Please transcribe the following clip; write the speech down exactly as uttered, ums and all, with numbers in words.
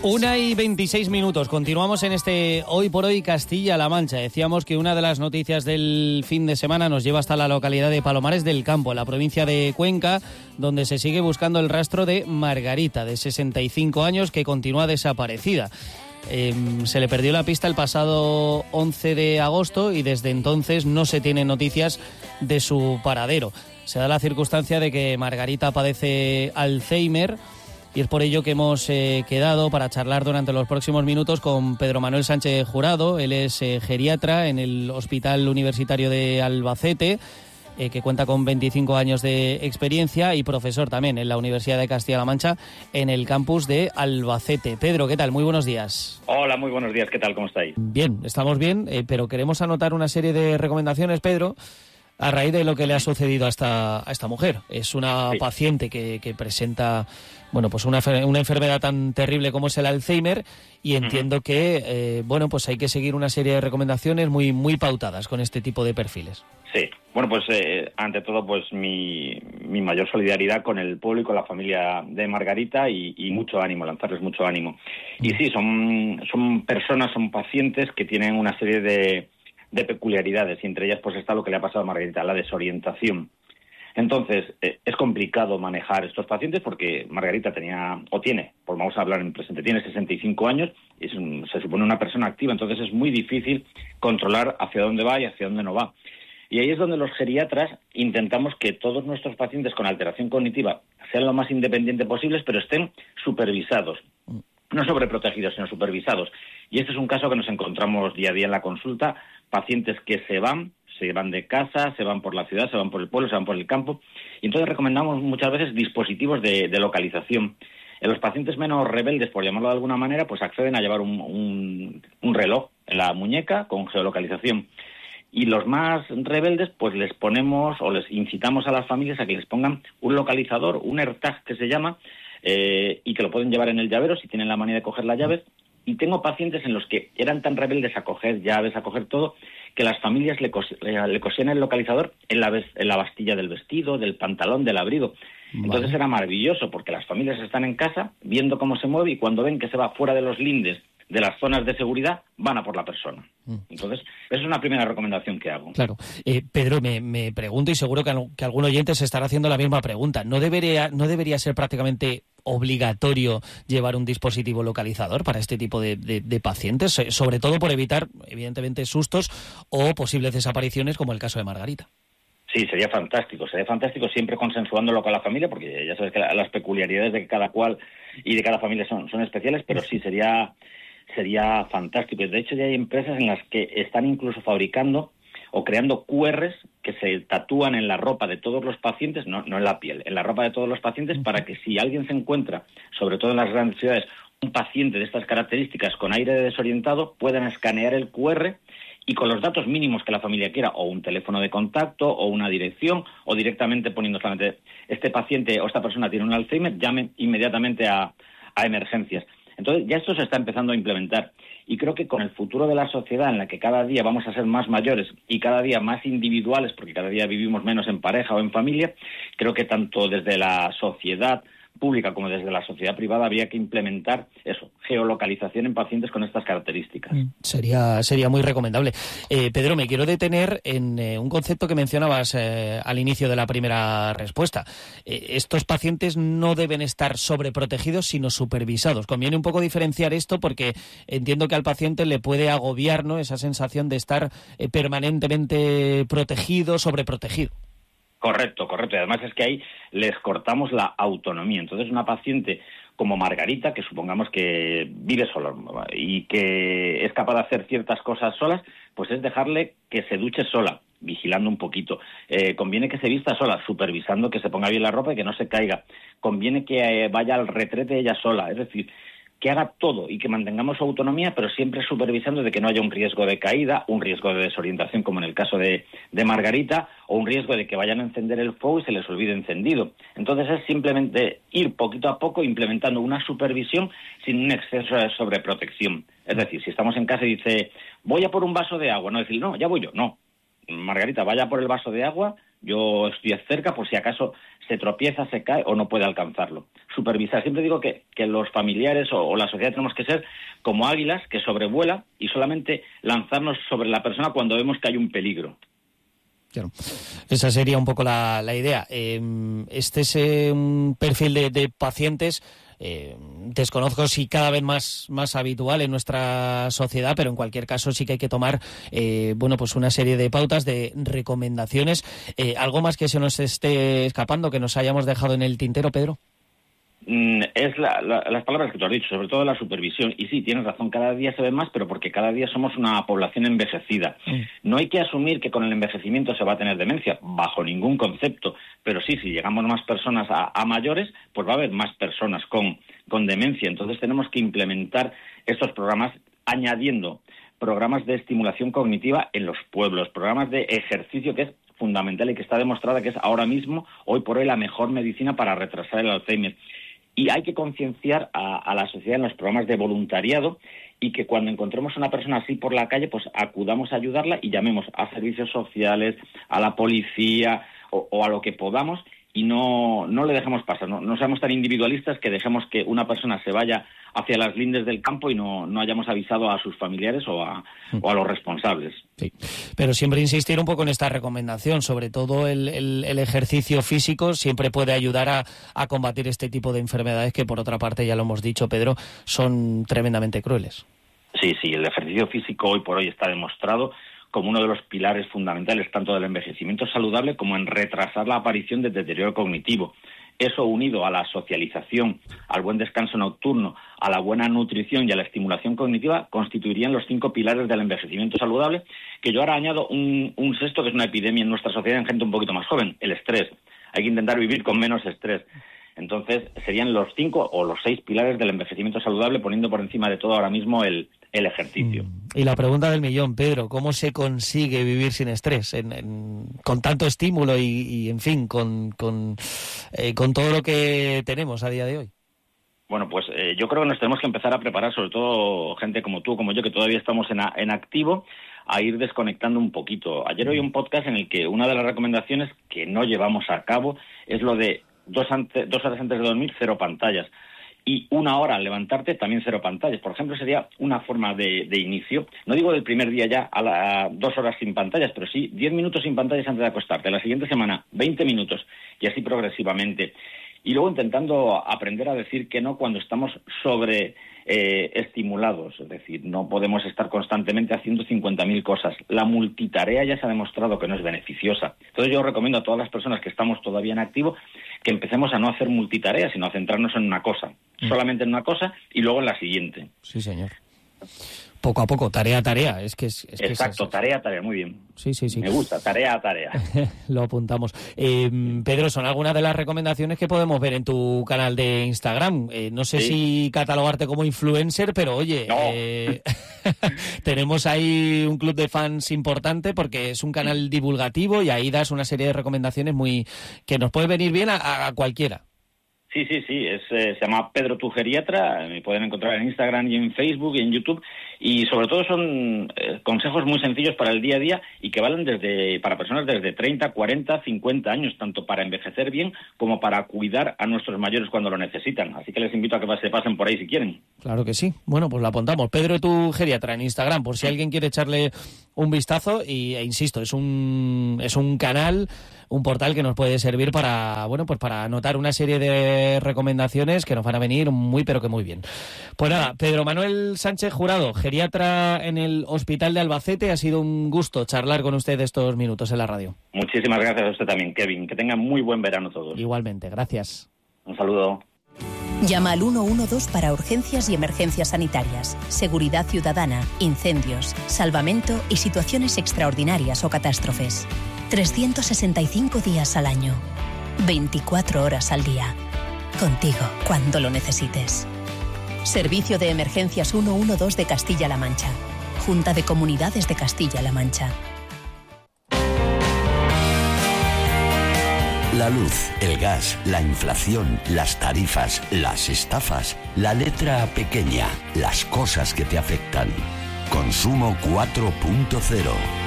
Una y veintiséis minutos. Continuamos en este Hoy por Hoy Castilla-La Mancha. Decíamos que una de las noticias del fin de semana nos lleva hasta la localidad de Palomares del Campo, en la provincia de Cuenca, donde se sigue buscando el rastro de Margarita, de sesenta y cinco años, que continúa desaparecida. Eh, se le perdió la pista el pasado once de agosto y desde entonces no se tienen noticias de su paradero. Se da la circunstancia de que Margarita padece Alzheimer y es por ello que hemos eh, quedado para charlar durante los próximos minutos con Pedro Manuel Sánchez Jurado. Él es eh, geriatra en el Hospital Universitario de Albacete, eh, que cuenta con veinticinco años de experiencia y profesor también en la Universidad de Castilla-La Mancha en el campus de Albacete. Pedro, ¿qué tal? Muy buenos días. Hola, muy buenos días. ¿Qué tal? ¿Cómo estáis? Bien, estamos bien, eh, pero queremos anotar una serie de recomendaciones, Pedro, a raíz de lo que le ha sucedido a esta, a esta mujer. Es una sí. paciente que, que presenta, bueno, pues una, una enfermedad tan terrible como es el Alzheimer y entiendo uh-huh. que, eh, bueno, pues hay que seguir una serie de recomendaciones muy, muy pautadas con este tipo de perfiles. Sí, bueno, pues eh, ante todo, pues mi, mi mayor solidaridad con el pueblo y con la familia de Margarita y, y mucho ánimo, lanzarles mucho ánimo. Uh-huh. Y sí, son, son personas, son pacientes que tienen una serie de de peculiaridades, y entre ellas pues está lo que le ha pasado a Margarita, la desorientación. Entonces, eh, es complicado manejar estos pacientes porque Margarita tenía, o tiene, pues vamos a hablar en presente, tiene sesenta y cinco años, es un, se supone una persona activa, entonces es muy difícil controlar hacia dónde va y hacia dónde no va. Y ahí es donde los geriatras intentamos que todos nuestros pacientes con alteración cognitiva sean lo más independientes posibles, pero estén supervisados. No sobreprotegidos, sino supervisados. Y este es un caso que nos encontramos día a día en la consulta, pacientes que se van, se van de casa, se van por la ciudad, se van por el pueblo, se van por el campo, y entonces recomendamos muchas veces dispositivos de, de localización. En los pacientes menos rebeldes, por llamarlo de alguna manera, pues acceden a llevar un, un, un reloj en la muñeca con geolocalización. Y los más rebeldes, pues les ponemos o les incitamos a las familias a que les pongan un localizador, un AirTag que se llama, eh, y que lo pueden llevar en el llavero si tienen la manía de coger las llaves. Y tengo pacientes en los que eran tan rebeldes a coger llaves, a coger todo, que las familias le, cos- le cosían el localizador en la, ves- en la bastilla del vestido, del pantalón, del abrigo. Vale. Entonces era maravilloso porque las familias están en casa viendo cómo se mueve y cuando ven que se va fuera de los lindes de las zonas de seguridad, van a por la persona. Entonces, esa es una primera recomendación que hago. Claro. Eh, Pedro, me, me pregunto, y seguro que, que algún oyente se estará haciendo la misma pregunta, ¿no debería, no debería ser prácticamente obligatorio llevar un dispositivo localizador para este tipo de, de, de pacientes? Sobre todo por evitar, evidentemente, sustos o posibles desapariciones, como el caso de Margarita. Sí, sería fantástico, sería fantástico siempre consensuándolo con la familia, porque ya sabes que la, las peculiaridades de cada cual y de cada familia son, son especiales, pero sí sería... sería fantástico. De hecho, ya hay empresas en las que están incluso fabricando o creando cu erres que se tatúan en la ropa de todos los pacientes, no, no en la piel, en la ropa de todos los pacientes, para que si alguien se encuentra, sobre todo en las grandes ciudades, un paciente de estas características con aire desorientado, puedan escanear el cu erre y con los datos mínimos que la familia quiera, o un teléfono de contacto, o una dirección, o directamente poniendo solamente este paciente o esta persona tiene un Alzheimer, llame inmediatamente a, a emergencias. Entonces, ya esto se está empezando a implementar. Y creo que con el futuro de la sociedad, en la que cada día vamos a ser más mayores y cada día más individuales, porque cada día vivimos menos en pareja o en familia, creo que tanto desde la sociedad pública como desde la sociedad privada habría que implementar eso, geolocalización en pacientes con estas características. Sería sería muy recomendable. Eh, Pedro, me quiero detener en eh, un concepto que mencionabas eh, al inicio de la primera respuesta. Eh, estos pacientes no deben estar sobreprotegidos, sino supervisados. Conviene un poco diferenciar esto porque entiendo que al paciente le puede agobiar, ¿no?, esa sensación de estar eh, permanentemente protegido, sobreprotegido. Correcto, correcto. Y además es que ahí les cortamos la autonomía. Entonces, una paciente como Margarita, que supongamos que vive sola y que es capaz de hacer ciertas cosas solas, pues es dejarle que se duche sola, vigilando un poquito. Eh, conviene que se vista sola, supervisando que se ponga bien la ropa y que no se caiga. Conviene que eh, vaya al retrete ella sola, es decir, que haga todo y que mantengamos su autonomía, pero siempre supervisando de que no haya un riesgo de caída, un riesgo de desorientación, como en el caso de, de Margarita, o un riesgo de que vayan a encender el fuego y se les olvide encendido. Entonces es simplemente ir poquito a poco implementando una supervisión sin un exceso de sobreprotección. Es decir, si estamos en casa y dice, voy a por un vaso de agua, no decir, no, ya voy yo, no. Margarita, vaya por el vaso de agua, yo estoy cerca por si acaso se tropieza, se cae o no puede alcanzarlo. Supervisar. Siempre digo que, que los familiares o, o la sociedad tenemos que ser como águilas que sobrevuelan y solamente lanzarnos sobre la persona cuando vemos que hay un peligro. Claro. Esa sería un poco la, la idea. Eh, este es eh, un perfil de, de pacientes, eh, desconozco si cada vez más, más habitual en nuestra sociedad, pero en cualquier caso sí que hay que tomar eh, bueno, pues una serie de pautas, de recomendaciones. Eh, ¿Algo más que se nos esté escapando, que nos hayamos dejado en el tintero, Pedro? Es la, la, las palabras que tú has dicho, sobre todo la supervisión. Y sí, tienes razón, cada día se ve más, pero porque cada día somos una población envejecida. Mm. No hay que asumir que con el envejecimiento se va a tener demencia, bajo ningún concepto. Pero sí, si llegamos más personas a, a mayores, pues va a haber más personas con, con demencia. Entonces tenemos que implementar estos programas añadiendo programas de estimulación cognitiva en los pueblos, programas de ejercicio, que es fundamental y que está demostrada que es ahora mismo, hoy por hoy, la mejor medicina para retrasar el Alzheimer. Y hay que concienciar a, a la sociedad en los programas de voluntariado y que cuando encontremos una persona así por la calle, pues acudamos a ayudarla y llamemos a servicios sociales, a la policía o, o a lo que podamos y no, no le dejemos pasar. No, no seamos tan individualistas que dejemos que una persona se vaya hacia las lindes del campo y no, no hayamos avisado a sus familiares o a, o a los responsables. Sí, pero siempre insistir un poco en esta recomendación, sobre todo el, el, el ejercicio físico siempre puede ayudar a, a combatir este tipo de enfermedades que, por otra parte, ya lo hemos dicho, Pedro, son tremendamente crueles. Sí, sí, el ejercicio físico hoy por hoy está demostrado como uno de los pilares fundamentales tanto del envejecimiento saludable como en retrasar la aparición de deterioro cognitivo. Eso, unido a la socialización, al buen descanso nocturno, a la buena nutrición y a la estimulación cognitiva, constituirían los cinco pilares del envejecimiento saludable, que yo ahora añado un, un sexto, que es una epidemia en nuestra sociedad en gente un poquito más joven, el estrés. Hay que intentar vivir con menos estrés. Entonces, serían los cinco o los seis pilares del envejecimiento saludable, poniendo por encima de todo ahora mismo el, el ejercicio. Y la pregunta del millón, Pedro, ¿cómo se consigue vivir sin estrés? En, en, con tanto estímulo y, y en fin, con, con, eh, con todo lo que tenemos a día de hoy. Bueno, pues eh, yo creo que nos tenemos que empezar a preparar, sobre todo gente como tú, como yo, que todavía estamos en, a, en activo, a ir desconectando un poquito. Ayer oí un podcast en el que una de las recomendaciones que no llevamos a cabo es lo de dos, ante, dos horas antes de dormir, cero pantallas. Y una hora al levantarte, también cero pantallas. Por ejemplo, sería una forma de, de inicio. No digo del primer día ya a, la, a dos horas sin pantallas, pero sí diez minutos sin pantallas antes de acostarte. La siguiente semana, veinte minutos. Y así progresivamente. Y luego intentando aprender a decir que no cuando estamos sobre eh, estimulados. Es decir, no podemos estar constantemente haciendo cincuenta mil cosas. La multitarea ya se ha demostrado que no es beneficiosa. Entonces yo recomiendo a todas las personas que estamos todavía en activo que empecemos a no hacer multitarea, sino a centrarnos en una cosa. Mm. Solamente en una cosa y luego en la siguiente. Sí, señor. Poco a poco, tarea a tarea. Es que es, es Exacto, que es, tarea a tarea, muy bien. Sí, sí, sí. Me gusta, tarea a tarea. Lo apuntamos. Eh, Pedro, son algunas de las recomendaciones que podemos ver en tu canal de Instagram. Eh, no sé sí. si catalogarte como influencer, pero oye, no. eh, tenemos ahí un club de fans importante porque es un canal divulgativo y ahí das una serie de recomendaciones muy que nos puede venir bien a, a cualquiera. Sí, sí, sí, es, eh, se llama Pedro tu Geriatra, me pueden encontrar en Instagram y en Facebook y en YouTube, y sobre todo son eh, consejos muy sencillos para el día a día y que valen desde para personas desde treinta, cuarenta, cincuenta años, tanto para envejecer bien como para cuidar a nuestros mayores cuando lo necesitan. Así que les invito a que se pasen por ahí si quieren. Claro que sí. Bueno, pues lo apuntamos. Pedro tu Geriatra en Instagram, por si alguien quiere echarle un vistazo, y e insisto, es un es un canal, un portal que nos puede servir para, bueno, pues para anotar una serie de recomendaciones que nos van a venir muy pero que muy bien. Pues nada, Pedro Manuel Sánchez Jurado, geriatra en el Hospital de Albacete, ha sido un gusto charlar con usted estos minutos en la radio. Muchísimas gracias a usted también, Kevin. Que tengan muy buen verano todos. Igualmente, gracias. Un saludo. Llama al uno uno dos para urgencias y emergencias sanitarias, seguridad ciudadana, incendios, salvamento y situaciones extraordinarias o catástrofes. trescientos sesenta y cinco días al año, veinticuatro horas al día. Contigo cuando lo necesites. Servicio de Emergencias ciento doce de Castilla-La Mancha. Junta de Comunidades de Castilla-La Mancha. La luz, el gas, la inflación, las tarifas, las estafas, la letra pequeña, las cosas que te afectan. Consumo cuatro punto cero.